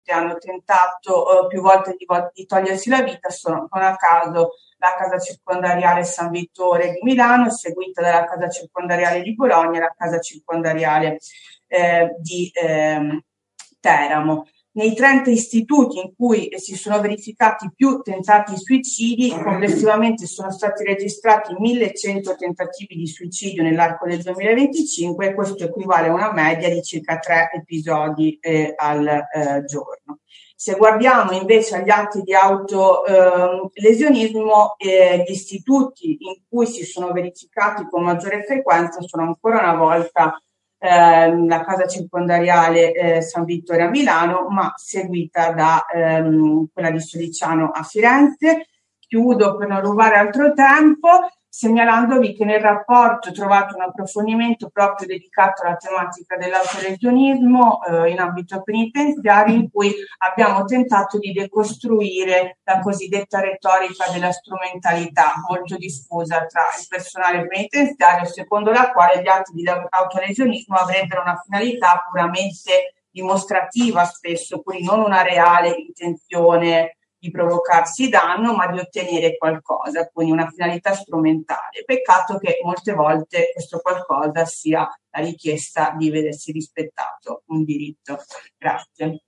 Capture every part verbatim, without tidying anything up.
tutte hanno tentato eh, più volte di, di togliersi la vita sono, non a caso, la casa circondariale San Vittore di Milano, seguita dalla casa circondariale di Bologna e la casa circondariale eh, di eh, Teramo. Nei trenta istituti in cui si sono verificati più tentati suicidi, complessivamente sono stati registrati millecento tentativi di suicidio nell'arco del duemilaventicinque e questo equivale a una media di circa tre episodi eh, al eh, giorno. Se guardiamo invece agli atti di autolesionismo, eh, gli istituti in cui si sono verificati con maggiore frequenza sono ancora una volta ehm, la casa circondariale eh, San Vittore a Milano, ma seguita da ehm, quella di Soliciano a Firenze. Chiudo per non rubare altro tempo, segnalandovi che nel rapporto trovate un approfondimento proprio dedicato alla tematica dell'autolesionismo eh, in ambito penitenziario, in cui abbiamo tentato di decostruire la cosiddetta retorica della strumentalità molto diffusa tra il personale penitenziario, secondo la quale gli atti di autolesionismo avrebbero una finalità puramente dimostrativa spesso, quindi non una reale intenzione di provocarsi danno, ma di ottenere qualcosa, quindi una finalità strumentale. Peccato che molte volte questo qualcosa sia la richiesta di vedersi rispettato un diritto. Grazie.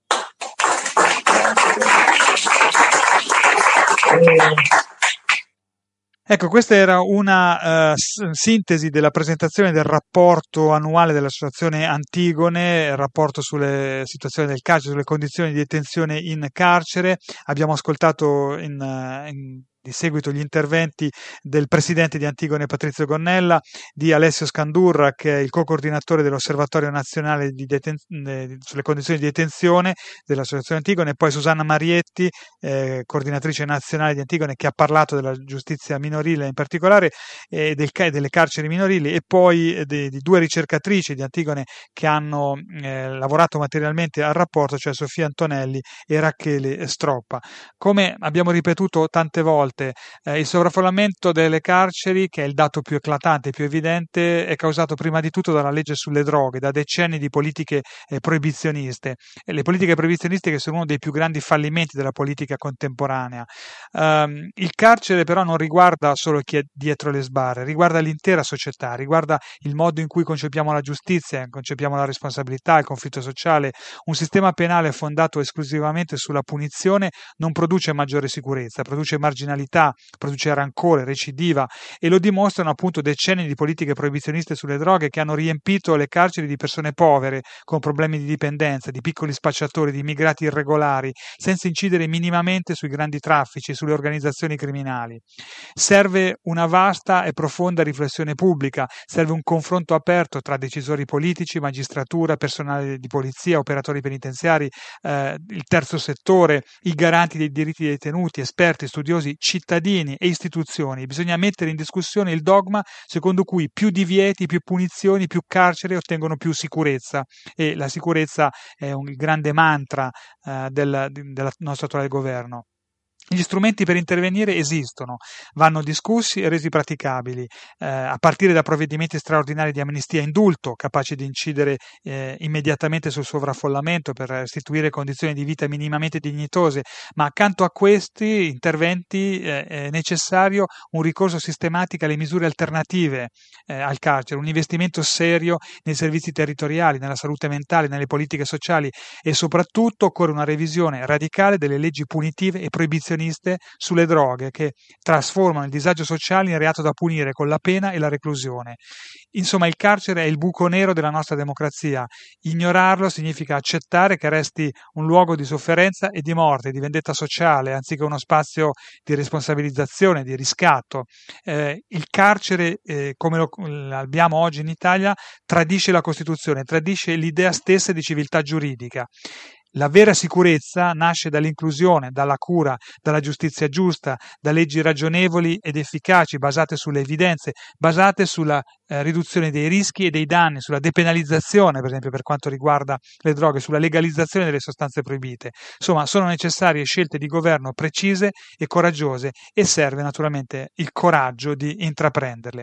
Ecco, questa era una uh, s- sintesi della presentazione del rapporto annuale dell'Associazione Antigone, il rapporto sulle situazioni del carcere, sulle condizioni di detenzione in carcere. Abbiamo ascoltato in, uh, in di seguito gli interventi del presidente di Antigone Patrizio Gonnella, di Alessio Scandurra, che è il co-coordinatore dell'Osservatorio Nazionale di deten- eh, sulle condizioni di detenzione dell'Associazione Antigone, e poi Susanna Marietti, eh, coordinatrice nazionale di Antigone, che ha parlato della giustizia minorile in particolare e del, delle carceri minorili, e poi eh, di, di due ricercatrici di Antigone che hanno eh, lavorato materialmente al rapporto, cioè Sofia Antonelli e Rachele Stroppa. Come abbiamo ripetuto tante volte, Eh, il sovraffollamento delle carceri, che è il dato più eclatante, più evidente, è causato prima di tutto dalla legge sulle droghe, da decenni di politiche eh, proibizioniste. E le politiche proibizioniste che sono uno dei più grandi fallimenti della politica contemporanea. Um, il carcere però non riguarda solo chi è dietro le sbarre, riguarda l'intera società, riguarda il modo in cui concepiamo la giustizia, concepiamo la responsabilità, il conflitto sociale. Un sistema penale fondato esclusivamente sulla punizione non produce maggiore sicurezza, produce marginalità, produce rancore, recidiva, e lo dimostrano appunto decenni di politiche proibizioniste sulle droghe che hanno riempito le carceri di persone povere con problemi di dipendenza, di piccoli spacciatori, di immigrati irregolari, senza incidere minimamente sui grandi traffici, sulle organizzazioni criminali. Serve una vasta e profonda riflessione pubblica, serve un confronto aperto tra decisori politici, magistratura, personale di polizia, operatori penitenziari, eh, il terzo settore, i garanti dei diritti dei detenuti, esperti, studiosi, cittadini e istituzioni. Bisogna mettere in discussione il dogma secondo cui più divieti, più punizioni, più carcere ottengono più sicurezza, e la sicurezza è un grande mantra eh, del, del nostro attuale governo. Gli strumenti per intervenire esistono, vanno discussi e resi praticabili, eh, a partire da provvedimenti straordinari di amnistia e indulto, capaci di incidere eh, immediatamente sul sovraffollamento per restituire condizioni di vita minimamente dignitose, ma accanto a questi interventi eh, è necessario un ricorso sistematico alle misure alternative eh, al carcere, un investimento serio nei servizi territoriali, nella salute mentale, nelle politiche sociali, e soprattutto occorre una revisione radicale delle leggi punitive e proibizioniste sulle droghe, che trasformano il disagio sociale in reato da punire con la pena e la reclusione. Insomma, il carcere è il buco nero della nostra democrazia. Ignorarlo significa accettare che resti un luogo di sofferenza e di morte, di vendetta sociale, anziché uno spazio di responsabilizzazione, di riscatto. Eh, il carcere, eh, come lo abbiamo oggi in Italia, tradisce la Costituzione, tradisce l'idea stessa di civiltà giuridica. La vera sicurezza nasce dall'inclusione, dalla cura, dalla giustizia giusta, da leggi ragionevoli ed efficaci, basate sulle evidenze, basate sulla eh, riduzione dei rischi e dei danni, sulla depenalizzazione, per esempio per quanto riguarda le droghe, sulla legalizzazione delle sostanze proibite. Insomma, sono necessarie scelte di governo precise e coraggiose, e serve naturalmente il coraggio di intraprenderle.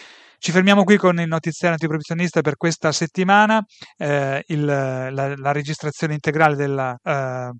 Ci fermiamo qui con il notiziario antiproibizionista per questa settimana. Eh, il, la, la registrazione integrale della eh,